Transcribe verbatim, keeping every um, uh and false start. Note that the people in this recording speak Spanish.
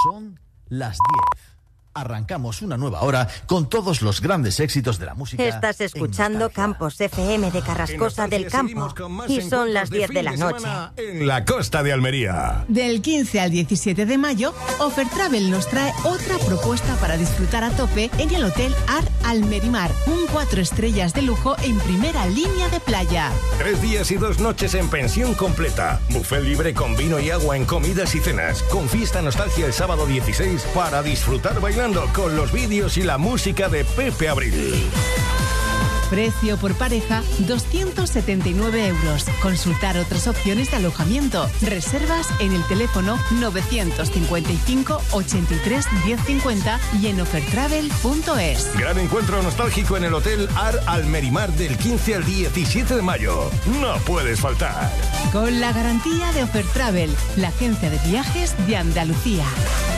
Son las diez. Arrancamos una nueva hora con todos los grandes éxitos de la música. Estás escuchando Campos F M de Carrascosa del Campo. Y son las diez de la noche. En la costa de Almería. Del quince al diecisiete de mayo, Offertravel nos trae otra propuesta para disfrutar a tope en el Hotel Ar Almerimar. Un cuatro estrellas de lujo en primera línea de playa. Tres días y dos noches en pensión completa. Buffet libre con vino y agua en comidas y cenas. Con fiesta nostalgia el sábado dieciséis para disfrutar bailando con los vídeos y la música de Pepe Abril. Precio por pareja, doscientos setenta y nueve euros. Consultar otras opciones de alojamiento. Reservas en el teléfono novecientos cincuenta y cinco, ochenta y tres, diez cincuenta y en offertravel punto es. Gran encuentro nostálgico en el Hotel Ar Almerimar del quince al diecisiete de mayo. No puedes faltar. Con la garantía de Offertravel, la agencia de viajes de Andalucía.